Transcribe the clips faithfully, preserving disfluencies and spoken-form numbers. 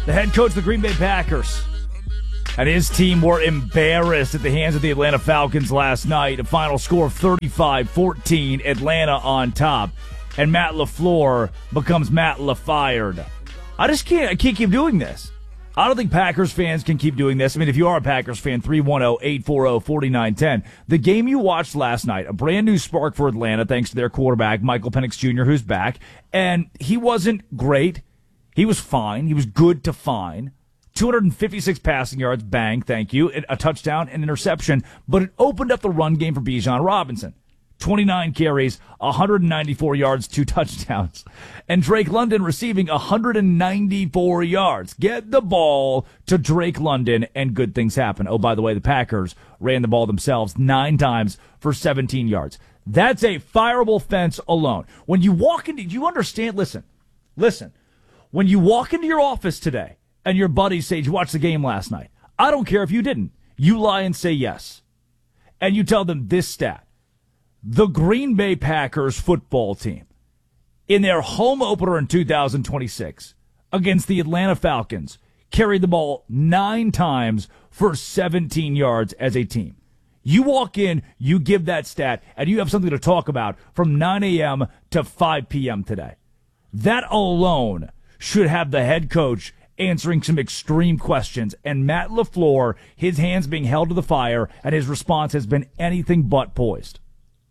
The head coach of the Green Bay Packers and his team were embarrassed at the hands of the Atlanta Falcons last night. A final score of thirty-five fourteen, Atlanta on top. And Matt LaFleur becomes Matt LaFired. I just can't, I can't keep doing this. I don't think Packers fans can keep doing this. I mean, if you are a Packers fan, three one zero, eight four zero, four nine one zero. The game you watched last night, a brand new spark for Atlanta thanks to their quarterback, Michael Penix Junior, who's back. And he wasn't great. He was fine. He was good to fine. two hundred fifty-six passing yards, bang, thank you. A touchdown, an interception. But it opened up the run game for Bijan Robinson. twenty-nine carries, one hundred ninety-four yards, two touchdowns. And Drake London receiving one hundred ninety-four yards. Get the ball to Drake London, and good things happen. Oh, by the way, the Packers ran the ball themselves nine times for seventeen yards. That's a fireable fence alone. When you walk into, you understand, listen, listen. When you walk into your office today and your buddies say, did you watch the game last night? I don't care if you didn't. You lie and say yes. And you tell them this stat. The Green Bay Packers football team, in their home opener in two thousand twenty-six against the Atlanta Falcons, carried the ball nine times for seventeen yards as a team. You walk in, you give that stat, and you have something to talk about from nine a.m. to five p.m. today. That alone should have the head coach answering some extreme questions, and Matt LaFleur, his hands being held to the fire, and his response has been anything but poised.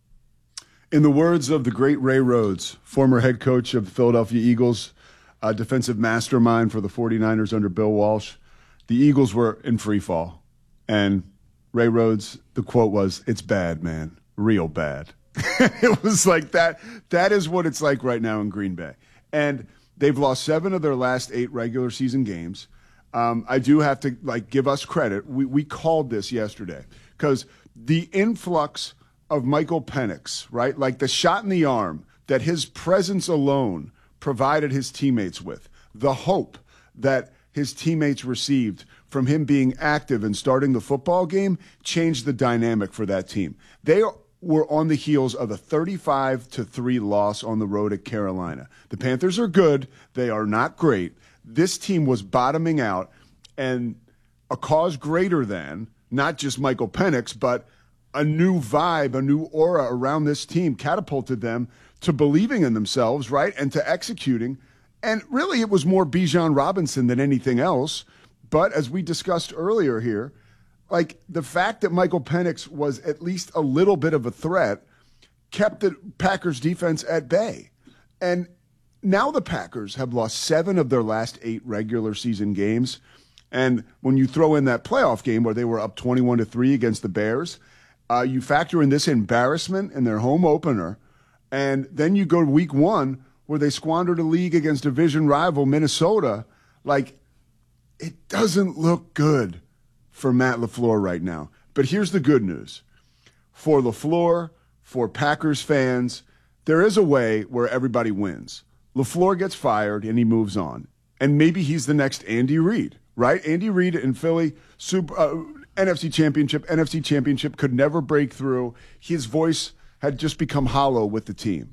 In the words of the great Ray Rhodes, former head coach of the Philadelphia Eagles, a defensive mastermind for the 49ers under Bill Walsh, the Eagles were in free fall. And Ray Rhodes, the quote was, "It's bad, man. Real bad." It was like that. That is what it's like right now in Green Bay. And they've lost seven of their last eight regular season games. Um, I do have to like give us credit. We we called this yesterday because the influx of Michael Penix, right? Like the shot in the arm that his presence alone provided his teammates with, the hope that his teammates received from him being active and starting the football game changed the dynamic for that team. They were on the heels of a thirty-five to three loss on the road at Carolina. The Panthers are good. They are not great. This team was bottoming out, and a cause greater than not just Michael Penix, but a new vibe, a new aura around this team catapulted them to believing in themselves, right, and to executing. And really it was more Bijan Robinson than anything else. But as we discussed earlier here, like the fact that Michael Penix was at least a little bit of a threat kept the Packers defense at bay. And now the Packers have lost seven of their last eight regular season games. And when you throw in that playoff game where they were up twenty-one to three against the Bears, Uh, you factor in this embarrassment in their home opener, and then you go to week one where they squandered a league against division rival Minnesota. Like, it doesn't look good for Matt LaFleur right now. But here's the good news. For LaFleur, for Packers fans, there is a way where everybody wins. LaFleur gets fired and he moves on. And maybe he's the next Andy Reid, right? Andy Reid in Philly, super... Uh, N F C Championship, N F C Championship, could never break through. His voice had just become hollow with the team.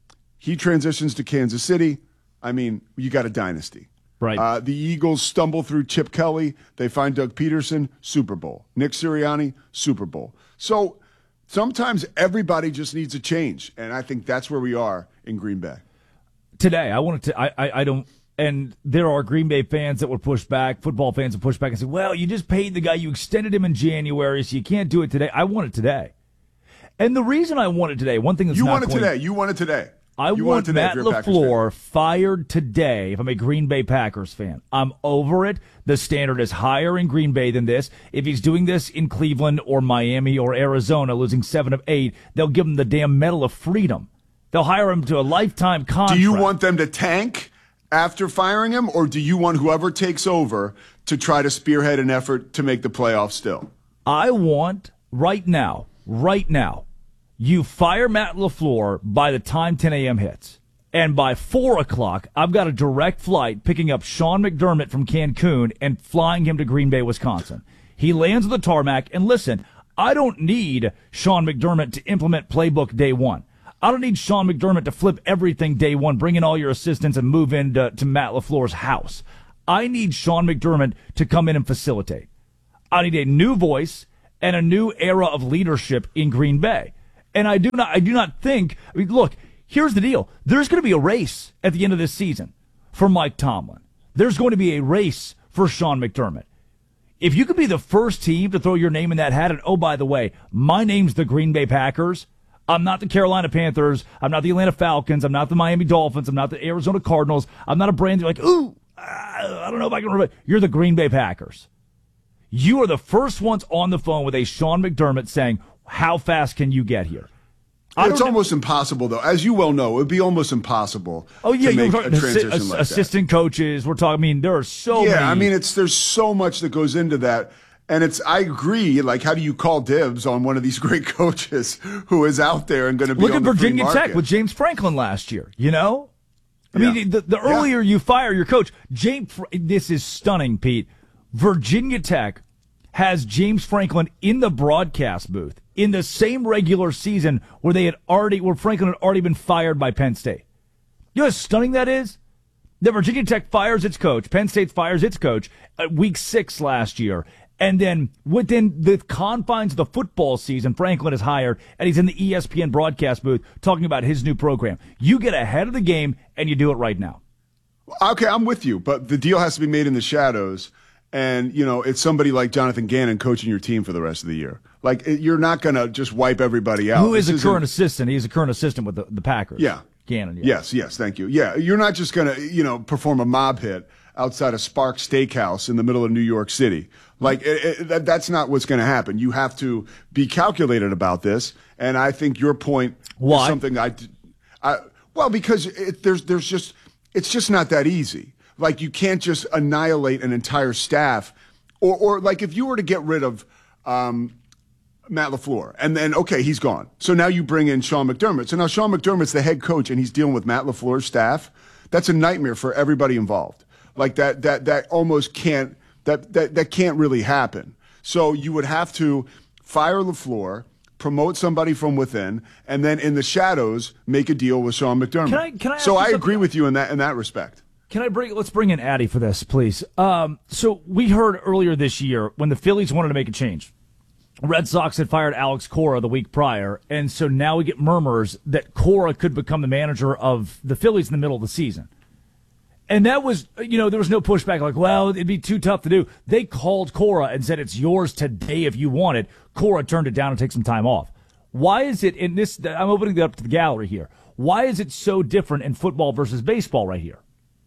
He transitions to Kansas City. I mean, you got a dynasty. Right. Uh, the Eagles stumble through Chip Kelly. They find Doug Peterson, Super Bowl. Nick Sirianni, Super Bowl. So sometimes everybody just needs a change, and I think that's where we are in Green Bay. Today, I wanted to, I, I, I don't, and there are Green Bay fans that would push back, football fans would push back and say, well, you just paid the guy, you extended him in January, so you can't do it today. I want it today. And the reason I want it today, one thing that's you not want it going, today. You want it today. I you want, want it today Matt LaFleur fired today if I'm a Green Bay Packers fan. I'm over it. The standard is higher in Green Bay than this. If he's doing this in Cleveland or Miami or Arizona, losing seven of eight, they'll give him the damn Medal of Freedom. They'll hire him to a lifetime contract. Do you want them to tank after firing him, or do you want whoever takes over to try to spearhead an effort to make the playoffs still? I want, right now, right now, you fire Matt LaFleur by the time ten a.m. hits. And by four o'clock, I've got a direct flight picking up Sean McDermott from Cancun and flying him to Green Bay, Wisconsin. He lands on the tarmac, and listen, I don't need Sean McDermott to implement playbook day one. I don't need Sean McDermott to flip everything day one, bring in all your assistants, and move into to Matt LaFleur's house. I need Sean McDermott to come in and facilitate. I need a new voice and a new era of leadership in Green Bay. And I do not, I do not think, I mean, look, here's the deal. There's going to be a race at the end of this season for Mike Tomlin. There's going to be a race for Sean McDermott. If you could be the first team to throw your name in that hat, and oh, by the way, my name's the Green Bay Packers. I'm not the Carolina Panthers. I'm not the Atlanta Falcons. I'm not the Miami Dolphins. I'm not the Arizona Cardinals. I'm not a brand like, ooh, I don't know if I can remember. You're the Green Bay Packers. You are the first ones on the phone with a Sean McDermott saying, how fast can you get here? It's almost impossible, though. As you well know, it would be almost impossible oh, yeah, to make talking, a transition assi- like assistant that. coaches. We're talking, I mean, there are so yeah, many. I mean, it's there's so much that goes into that. And it's, I agree, like, how do you call dibs on one of these great coaches who is out there and going to be Look on at the Virginia free Tech market? with James Franklin last year, you know? I Yeah. mean, the, the Yeah. earlier you fire your coach, James, this is stunning, Pete. Virginia Tech has James Franklin in the broadcast booth in the same regular season where they had already, where Franklin had already been fired by Penn State. You know how stunning that is? That Virginia Tech fires its coach, Penn State fires its coach at week six last year. And then within the confines of the football season, Franklin is hired, and he's in the E S P N broadcast booth talking about his new program. You get ahead of the game, and you do it right now. Okay, I'm with you, but the deal has to be made in the shadows. And, you know, it's somebody like Jonathan Gannon coaching your team for the rest of the year. Like, it, you're not going to just wipe everybody out. Who is This a current isn't- assistant? He's a current assistant with the, the Packers. Yeah. Gannon. Yeah. Yes, yes, thank you. Yeah, you're not just going to, you know, perform a mob hit outside of Spark Steakhouse in the middle of New York City. Like, it, it, that, that's not what's going to happen. You have to be calculated about this. And I think your point Why? is something I, I well, because it, there's, there's just, it's just not that easy. Like, you can't just annihilate an entire staff. Or, or like, if you were to get rid of um, Matt LaFleur, and then, okay, he's gone. So now you bring in Sean McDermott. So now Sean McDermott's the head coach, and he's dealing with Matt LaFleur's staff. That's a nightmare for everybody involved. Like, that that that almost can't that that that can't really happen. So you would have to fire LaFleur, promote somebody from within, and then in the shadows make a deal with Sean McDermott. Can I- can I ask so you I something? agree with you in that in that respect. Can I bring, let's bring in Addy for this, please. Um, so we heard earlier this year when the Phillies wanted to make a change. Red Sox had fired Alex Cora the week prior, and so now we get murmurs that Cora could become the manager of the Phillies in the middle of the season. And that was, you know, there was no pushback like, well, it'd be too tough to do. They called Cora and said, it's yours today if you want it. Cora turned it down and took some time off. Why is it in this, I'm opening it up to the gallery here. Why is it so different in football versus baseball right here?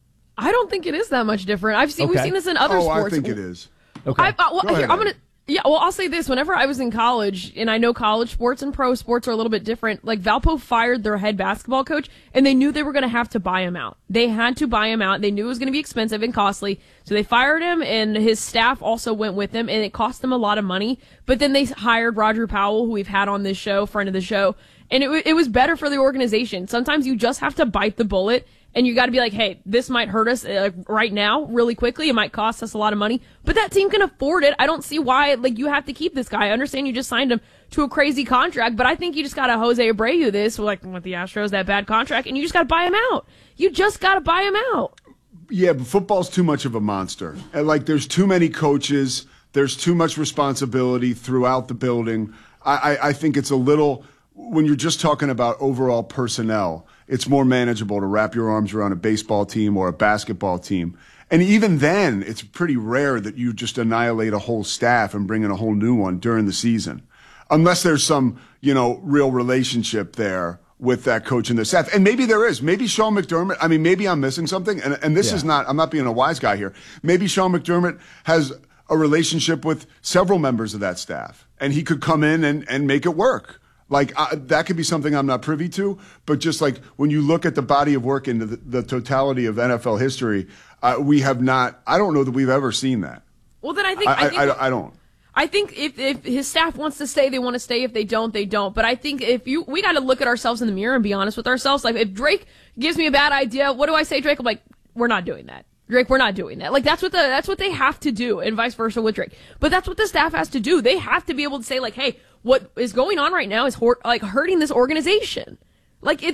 I don't think it is that much different. I've seen Okay. we've seen this in other Oh, sports. I think it is. Okay. I, uh, well, Go here, ahead, I'm gonna. Eddie. Yeah, well, I'll say this. Whenever I was in college, and I know college sports and pro sports are a little bit different, like Valpo fired their head basketball coach, and they knew they were going to have to buy him out. They had to buy him out. They knew it was going to be expensive and costly, so they fired him, and his staff also went with him, and it cost them a lot of money. But then they hired Roger Powell, who we've had on this show, friend of the show, and it, w- it was better for the organization. Sometimes you just have to bite the bullet. And you got to be like, hey, this might hurt us uh, right now, really quickly. It might cost us a lot of money, but that team can afford it. I don't see why, like, you have to keep this guy. I understand you just signed him to a crazy contract, but I think you just got to Jose Abreu this, like with the Astros, that bad contract, and you just got to buy him out. You just got to buy him out. Yeah, but football's too much of a monster. And like, there's too many coaches. There's too much responsibility throughout the building. I, I, I think it's a little, when you're just talking about overall personnel, it's more manageable to wrap your arms around a baseball team or a basketball team. And even then, it's pretty rare that you just annihilate a whole staff and bring in a whole new one during the season. Unless there's some, you know, real relationship there with that coach and the staff. And maybe there is. Maybe Sean McDermott, I mean, maybe I'm missing something. And, and this Yeah. is not, I'm not being a wise guy here. Maybe Sean McDermott has a relationship with several members of that staff. And he could come in and, and make it work. Like, uh, that could be something I'm not privy to, but just like when you look at the body of work into the, the totality of N F L history, uh, we have not, I don't know that we've ever seen that. Well, then I think I, I, think, I, I, I don't. I think if, if his staff wants to stay, they want to stay. If they don't, they don't. But I think if you, we got to look at ourselves in the mirror and be honest with ourselves. Like, if Drake gives me a bad idea, what do I say, Drake? I'm like, we're not doing that. Drake, we're not doing that. Like, that's what the, that's what they have to do, and vice versa with Drake. But that's what the staff has to do. They have to be able to say, like, hey, what is going on right now is hor- like hurting this organization. Like, it's,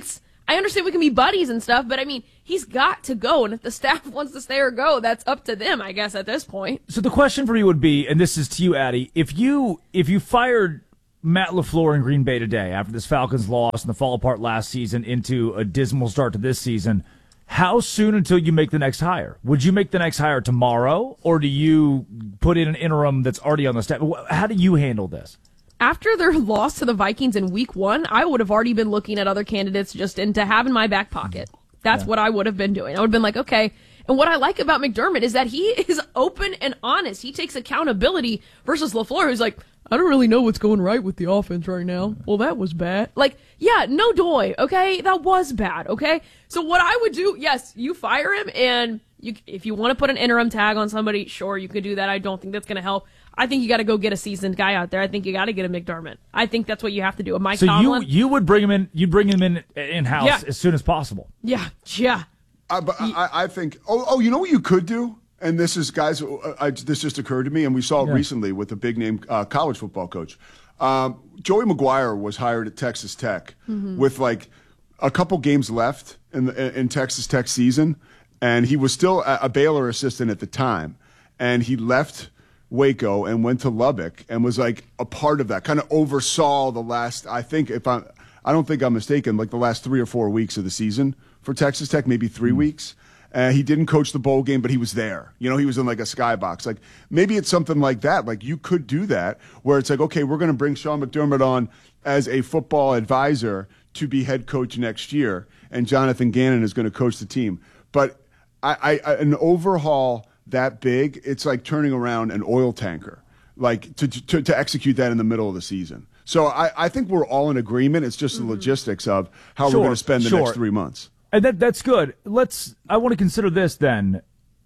I understand we can be buddies and stuff, but I mean, he's got to go. And if the staff wants to stay or go, that's up to them, I guess, at this point. So the question for you would be, and this is to you, Addie, if you if you fired Matt LaFleur in Green Bay today after this Falcons loss and the fall apart last season into a dismal start to this season, how soon until you make the next hire? Would you make the next hire tomorrow, or do you put in an interim that's already on the staff? How do you handle this? After their loss to the Vikings in week one, I would have already been looking at other candidates just in, to have in my back pocket. That's yeah. what I would have been doing. I would have been like, okay. And what I like about McDermott is that he is open and honest. He takes accountability versus LaFleur, who's like, I don't really know what's going right with the offense right now. Well, that was bad. Like, yeah, no doy, okay? That was bad, okay? So what I would do, yes, you fire him, and you, if you want to put an interim tag on somebody, sure, you could do that. I don't think that's going to help. I think you got to go get a seasoned guy out there. I think you got to get a McDermott. I think that's what you have to do. A Mike so Tomlin. you you would bring him in. You'd bring him in in house yeah. as soon as possible. Yeah, yeah. I, but I, I think. Oh, oh, you know what you could do, and this is guys. I, this just occurred to me, and we saw it yeah. recently with a big name uh, college football coach. Um, Joey McGuire was hired at Texas Tech mm-hmm. with like a couple games left in the, in Texas Tech season, and he was still a, a Baylor assistant at the time, and he left Waco and went to Lubbock and was like a part of that, kind of oversaw the last, I think, if I I don't think I'm mistaken, like the last three or four weeks of the season for Texas Tech, maybe three mm. weeks. Uh, he didn't coach the bowl game, but he was there. You know, he was in like a skybox. Like maybe it's something like that. Like you could do that where it's like, okay, we're going to bring Sean McDermott on as a football advisor to be head coach next year, and Jonathan Gannon is going to coach the team. But I, I, an overhaul that big, it's like turning around an oil tanker, like to, to, to execute that in the middle of the season. So I, I think we're all in agreement. It's just mm-hmm. the logistics of how sure, we're going to spend the sure. next three months. And that that's good. Let's. I want to consider this then.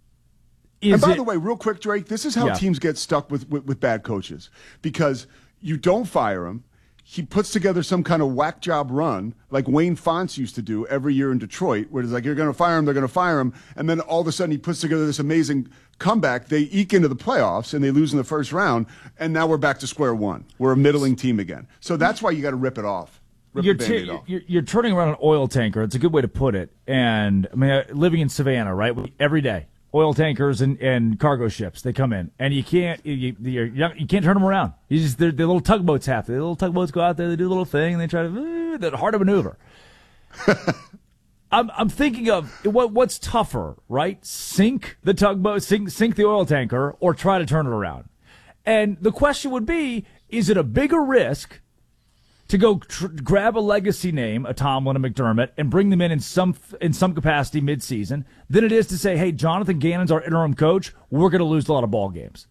Is and by it, the way, real quick, Drake, this is how yeah. teams get stuck with, with, with bad coaches, because you don't fire him. He puts together some kind of whack job run like Wayne Fonts used to do every year in Detroit, where it's like, you're going to fire him, they're going to fire him. And then all of a sudden he puts together this amazing comeback. They eke into the playoffs and they lose in the first round. And now we're back to square one. We're a middling team again. So that's why you got to rip it off. Rip You're, the Band-Aid t- off. you're, you're turning around an oil tanker. It's a good way to put it. And I mean, uh, living in Savannah, right? Every day, oil tankers and, and cargo ships, they come in, and you can't you, you're, you can't turn them around. You just they're, they're little tugboats have to. The little tugboats go out there, they do a little thing, and they try to. They're hard to maneuver. I'm I'm thinking of what what's tougher, right? Sink the tugboat, sink sink the oil tanker, or try to turn it around. And the question would be: is it a bigger risk to go tr- grab a legacy name, a Tomlin, a McDermott, and bring them in in some in some capacity midseason, than it is to say, hey, Jonathan Gannon's our interim coach, we're going to lose a lot of ball games?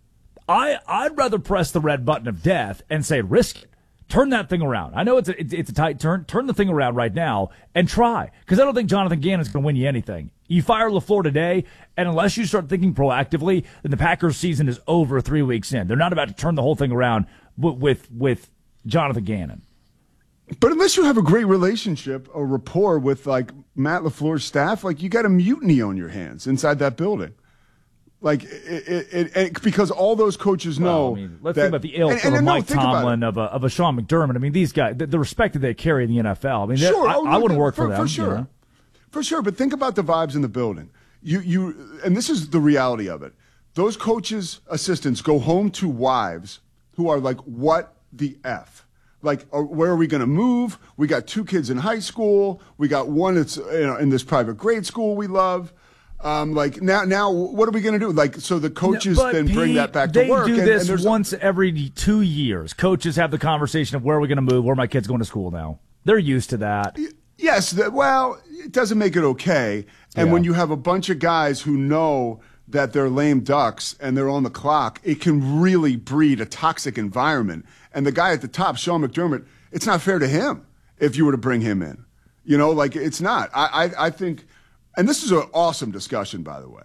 I, I'd rather press the red button of death and say, risk it. Turn that thing around. I know it's a, it's a tight turn. Turn the thing around right now and try. Because I don't think Jonathan Gannon's going to win you anything. You fire LaFleur today, and unless you start thinking proactively, then the Packers season is over three weeks in. They're not about to turn the whole thing around with with, with Jonathan Gannon. But unless you have a great relationship or rapport with like Matt LaFleur's staff, like you got a mutiny on your hands inside that building. Like it, it, it, it because all those coaches know. Well, I mean, let's that, think about the ilk and, of and, a and Mike no, Tomlin, of a of a Sean McDermott. I mean, these guys, the, the respect that they carry in the N F L. I mean, sure, I, oh, I wouldn't work for, for them for sure, you know? for sure. But think about the vibes in the building. You you and this is the reality of it. Those coaches' assistants go home to wives who are like, "What the F? Like, uh, where are we going to move? We got two kids in high school. We got one that's you know, in this private grade school we love." Um, like now, now, what are we going to do? Like, so the coaches but then Pete, bring that back they to work. They do and, this and once every two years. Coaches have the conversation of where are we going to move? Where are my kids going to school now? They're used to that. Yes. The, well, it doesn't make it okay. And yeah. when you have a bunch of guys who know that they're lame ducks and they're on the clock, it can really breed a toxic environment. And the guy at the top, Sean McDermott, it's not fair to him if you were to bring him in. You know, like it's not. I, I, I think. And this is an awesome discussion, by the way.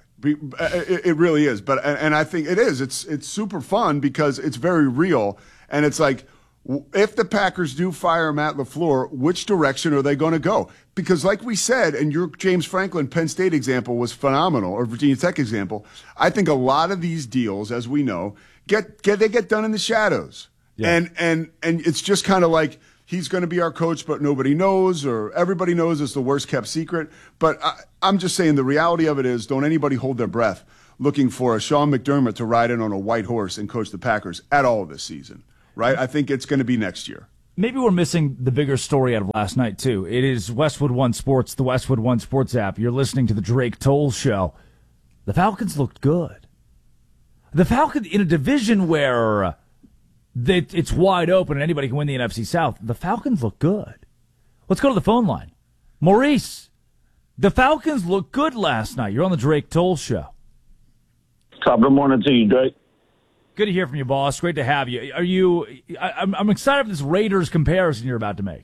It really is. But and I think it is. It's it's super fun because it's very real. And it's like, if the Packers do fire Matt LaFleur, which direction are they going to go? Because like we said, and your James Franklin Penn State example was phenomenal, or Virginia Tech example, I think a lot of these deals, as we know, get, get they get done in the shadows. Yeah. And and and it's just kind of like he's going to be our coach, but nobody knows, or everybody knows it's the worst kept secret. But I, I'm just saying the reality of it is, don't anybody hold their breath looking for a Sean McDermott to ride in on a white horse and coach the Packers at all this season, right? I think it's going to be next year. Maybe we're missing the bigger story out of last night, too. It is Westwood One Sports, the Westwood One Sports app. You're listening to the Drake Toll Show. The Falcons looked good. The Falcons, in a division where they, it's wide open and anybody can win the N F C South, the Falcons look good. Let's go to the phone line. Maurice, the Falcons looked good last night. You're on the Drake Toll Show. Top of the morning to you, Drake. Good to hear from you, boss. Great to have you. Are you? I, I'm, I'm excited for this Raiders comparison you're about to make.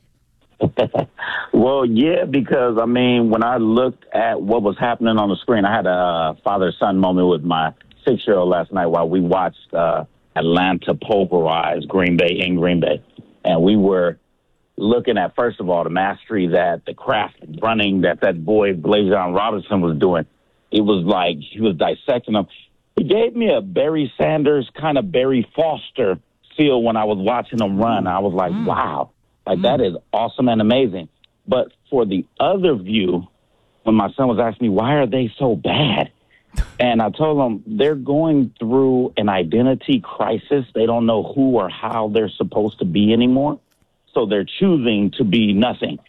Well, yeah, because, I mean, when I looked at what was happening on the screen, I had a father-son moment with my six-year-old last night while we watched uh, Atlanta pulverize Green Bay in Green Bay. And we were looking at, first of all, the mastery that the craft running that that boy, Blazion Robinson, was doing. It was like he was dissecting them. It gave me a Barry Sanders kind of Barry Foster feel when I was watching him run. I was like, mm. wow, like mm. that is awesome and amazing. But for the other view, when my son was asking me, why are they so bad? And I told him they're going through an identity crisis. They don't know who or how they're supposed to be anymore. So they're choosing to be nothing.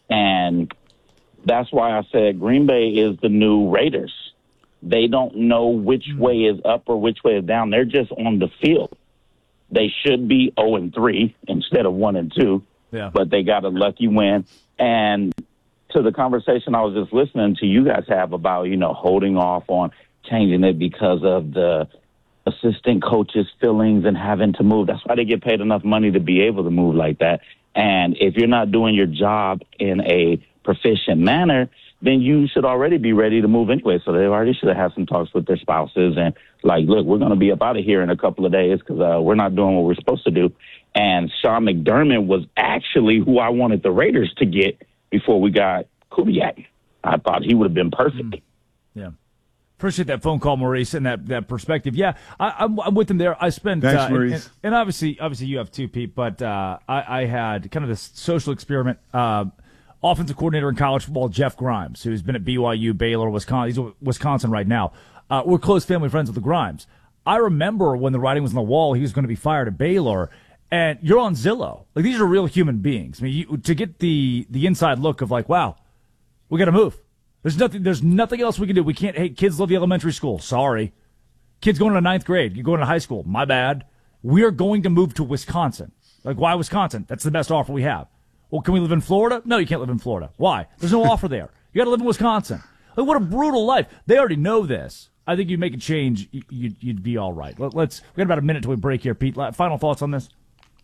And that's why I said Green Bay is the new Raiders. They don't know which way is up or which way is down. They're just on the field. They should be oh and three instead of one and two, yeah. But they got a lucky win. And to the conversation I was just listening to you guys have about, you know, holding off on changing it because of the assistant coaches' feelings and having to move. That's why they get paid enough money to be able to move like that. And if you're not doing your job in a proficient manner, then you should already be ready to move anyway. So they already should have had some talks with their spouses and like, look, we're going to be up out of here in a couple of days because uh, we're not doing what we're supposed to do. And Sean McDermott was actually who I wanted the Raiders to get before we got Kubiak. I thought he would have been perfect. Mm. Yeah. Appreciate that phone call, Maurice, and that, that perspective. Yeah, I, I'm, I'm with him there. I spent, Thanks, uh, Maurice. And, and obviously, obviously you have too, Pete, but uh, I, I had kind of this social experiment. Uh, offensive coordinator in college football, Jeff Grimes, who's been at B Y U, Baylor, Wisconsin. He's at Wisconsin right now. Uh, we're close family friends with the Grimes. I remember when the writing was on the wall, he was going to be fired at Baylor. And you're on Zillow. Like, these are real human beings. I mean, you, to get the the inside look of like, wow, we got to move. There's nothing. There's nothing else we can do. We can't. Hey, kids love the elementary school. Sorry, kids going to ninth grade. You're going to high school. My bad. We are going to move to Wisconsin. Like, why Wisconsin? That's the best offer we have. Well, can we live in Florida? No, you can't live in Florida. Why? There's no offer there. You got to live in Wisconsin. Like, what a brutal life. They already know this. I think you make a change, you'd, you'd be all right. Let, let's. We got about a minute till we break here, Pete. Final thoughts on this?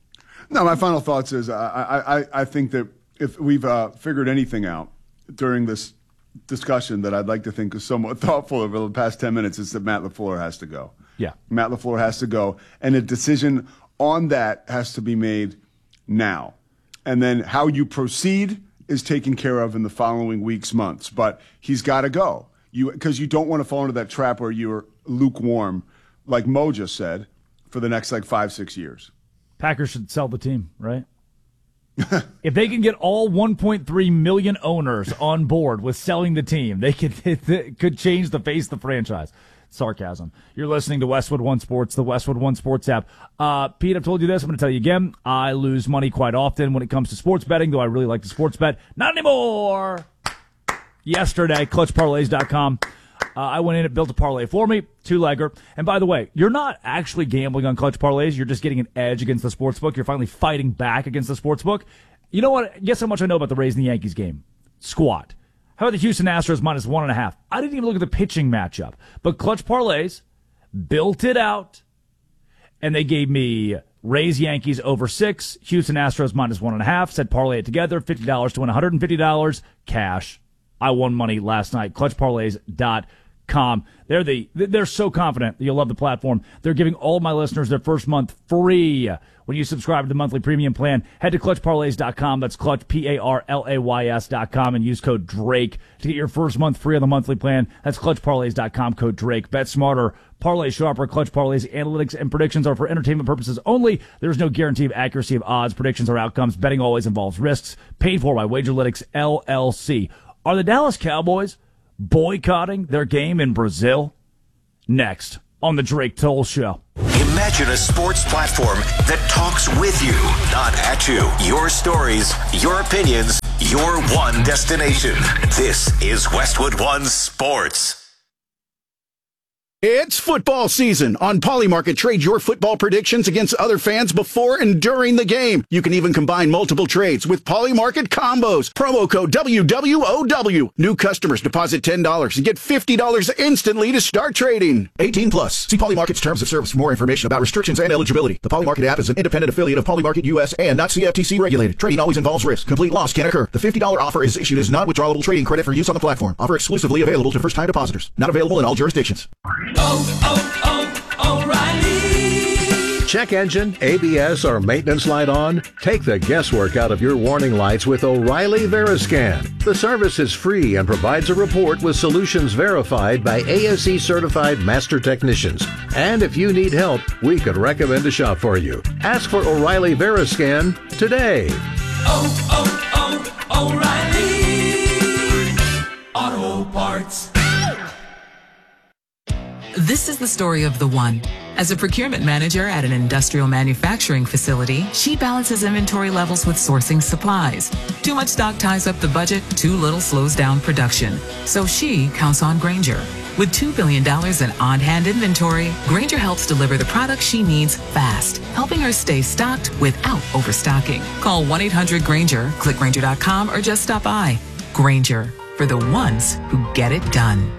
No, my final thoughts is I, I, I think that if we've uh, figured anything out during this discussion that I'd like to think is somewhat thoughtful over the past ten minutes, is that Matt LaFleur has to go. Yeah. Matt LaFleur has to go. And a decision on that has to be made now. And then how you proceed is taken care of in the following weeks, months. But he's got to go. You because you don't want to fall into that trap where you're lukewarm, like Mo just said, for the next like five, six years. Packers should sell the team, right? If they can get all one point three million owners on board with selling the team, they could it could change the face of the franchise. Sarcasm. You're listening to Westwood One Sports, the Westwood One Sports app. Uh, Pete, I've told you this. I'm going to tell you again. I lose money quite often when it comes to sports betting, though I really like to sports bet. Not anymore. Yesterday, clutch parlays dot com. Uh, I went in and built a parlay for me, two-legger. And by the way, you're not actually gambling on clutch parlays. You're just getting an edge against the sportsbook. You're finally fighting back against the sportsbook. You know what? Guess how much I know about the Rays and the Yankees game? Squat. How about the Houston Astros minus one and a half? I didn't even look at the pitching matchup. But clutch parlays built it out, and they gave me Rays Yankees over six, Houston Astros minus one and a half. Said parlay it together, fifty dollars to win one hundred fifty dollars cash. I won money last night. clutch parlays dot com. They're the they're so confident that you'll love the platform. They're giving all my listeners their first month free when you subscribe to the monthly premium plan. Head to clutch parlays dot com. That's clutch, P A R L A Y S dot com, and use code Drake to get your first month free on the monthly plan. That's clutch parlays dot com, code Drake. Bet smarter. Parlay sharper. Clutch Parlays analytics and predictions are for entertainment purposes only. There's no guarantee of accuracy of odds, predictions, or outcomes. Betting always involves risks. Paid for by Wagerlytics, L L C. Are the Dallas Cowboys boycotting their game in Brazil? Next on the Drake Toll Show. Imagine a sports platform that talks with you, not at you. Your stories, your opinions, your one destination. This is Westwood One Sports. It's football season. On Polymarket, trade your football predictions against other fans before and during the game. You can even combine multiple trades with Polymarket combos. Promo code W W O W. New customers deposit ten dollars and get fifty dollars instantly to start trading. eighteen plus. See Polymarket's terms of service for more information about restrictions and eligibility. The Polymarket app is an independent affiliate of Polymarket U S and not C F T C regulated. Trading always involves risk. Complete loss can occur. The fifty dollars offer is issued as non-withdrawable trading credit for use on the platform. Offer exclusively available to first-time depositors. Not available in all jurisdictions. Oh, oh, O'Reilly. Check engine, A B S, or maintenance light on? Take the guesswork out of your warning lights with O'Reilly Veriscan. The service is free and provides a report with solutions verified by A S E certified master technicians. And if you need help, we could recommend a shop for you. Ask for O'Reilly Veriscan today. Oh, oh, oh, O'Reilly Auto Parts. This is the story of the one. As a procurement manager at an industrial manufacturing facility, she balances inventory levels with sourcing supplies. Too much stock ties up the budget, too little slows down production. So she counts on Grainger. With two billion dollars in on-hand inventory, Grainger helps deliver the products she needs fast, helping her stay stocked without overstocking. Call one eight hundred Grainger, click Grainger dot com, or just stop by. Grainger, for the ones who get it done.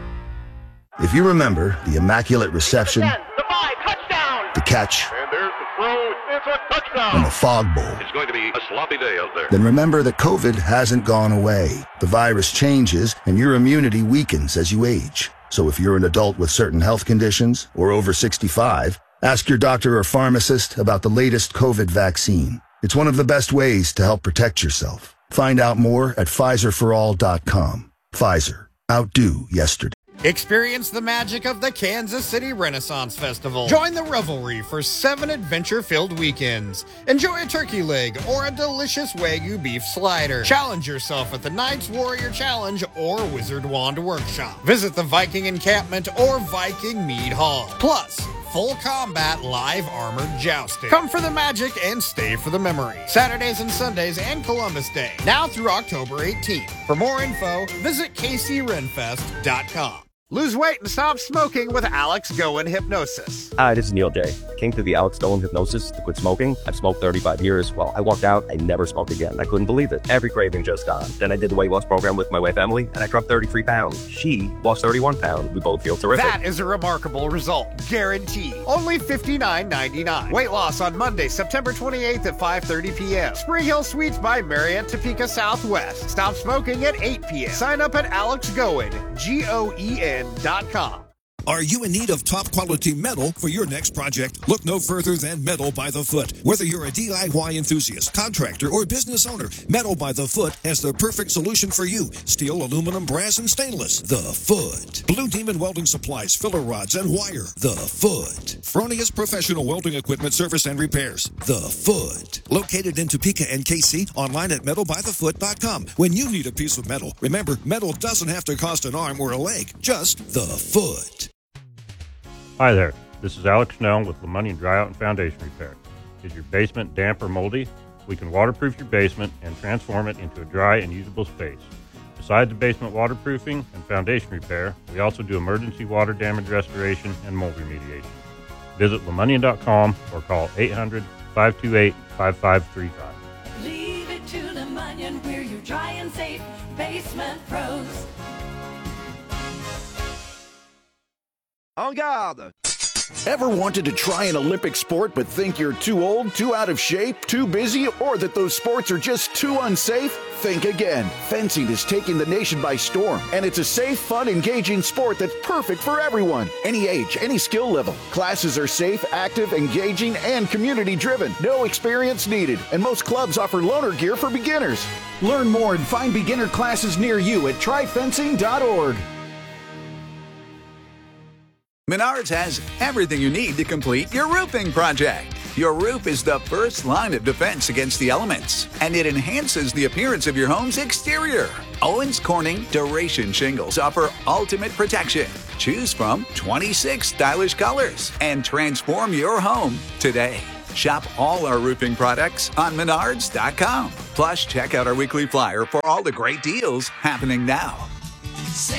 If you remember the Immaculate Reception, ten, the five, touchdown. The catch, and there's the throw, it's a touchdown. And the Fog Bowl, it's going to be a sloppy day out there. Then remember that COVID hasn't gone away. The virus changes, and your immunity weakens as you age. So if you're an adult with certain health conditions or over sixty-five, ask your doctor or pharmacist about the latest COVID vaccine. It's one of the best ways to help protect yourself. Find out more at Pfizer for all dot com. Pfizer. Outdo yesterday. Experience the magic of the Kansas City Renaissance Festival. Join the revelry for seven adventure-filled weekends. Enjoy a turkey leg or a delicious Wagyu beef slider. Challenge yourself at the Knights Warrior Challenge or Wizard Wand Workshop. Visit the Viking Encampment or Viking Mead Hall. Plus, full combat live armored jousting. Come for the magic and stay for the memory. Saturdays and Sundays and Columbus Day. Now through October eighteenth. For more info, visit K C Renfest dot com. Lose weight and stop smoking with Alex Goen Hypnosis. Hi, this is Neil J. Came through the Alex Goen Hypnosis to quit smoking. I've smoked thirty-five years. Well, I walked out, I never smoked again. I couldn't believe it. Every craving just gone. Then I did the weight loss program with my wife, Emily, and I dropped thirty-three pounds. She lost thirty-one pounds. We both feel terrific. That is a remarkable result. Guaranteed. Only fifty-nine ninety-nine. Weight loss on Monday, September twenty-eighth at five thirty p.m. Spring Hill Suites by Marriott Topeka Southwest. Stop smoking at eight p.m. Sign up at Alex Goen, G O E N dot com. Are you in need of top-quality metal for your next project? Look no further than Metal by the Foot. Whether you're a D I Y enthusiast, contractor, or business owner, Metal by the Foot has the perfect solution for you. Steel, aluminum, brass, and stainless. The Foot. Blue Demon Welding Supplies, filler rods, and wire. The Foot. Fronius Professional Welding Equipment Service and Repairs. The Foot. Located in Topeka and K C, online at metal by the foot dot com. When you need a piece of metal, remember, metal doesn't have to cost an arm or a leg. Just the Foot. Hi there, this is Alex Snell with LeMoney Dry Out and Foundation Repair. Is your basement damp or moldy? We can waterproof your basement and transform it into a dry and usable space. Besides the basement waterproofing and foundation repair, we also do emergency water damage restoration and mold remediation. Visit lemonnian dot com or call eight hundred, five two eight, five five three five. Leave it to LeMonnian, we're your dry and safe basement pros. En garde! Ever wanted to try an Olympic sport but think you're too old, too out of shape, too busy, or that those sports are just too unsafe? Think again. Fencing is taking the nation by storm, and it's a safe, fun, engaging sport that's perfect for everyone. Any age, any skill level. Classes are safe, active, engaging, and community-driven. No experience needed, and most clubs offer loaner gear for beginners. Learn more and find beginner classes near you at try fencing dot org. Menards has everything you need to complete your roofing project. Your roof is the first line of defense against the elements, and it enhances the appearance of your home's exterior. Owens Corning Duration Shingles offer ultimate protection. Choose from twenty-six stylish colors and transform your home today. Shop all our roofing products on menards dot com. Plus, check out our weekly flyer for all the great deals happening now.